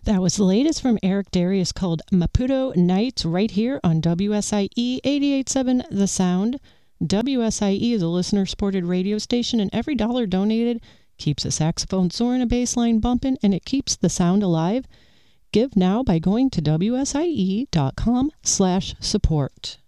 That was the latest from Eric Darius called Maputo Nights right here on WSIE 88.7 The Sound. WSIE is a listener-supported radio station, and every dollar donated keeps a saxophone soaring, a bass line bumping, and it keeps the sound alive. Give now by going to WSIE.com/support.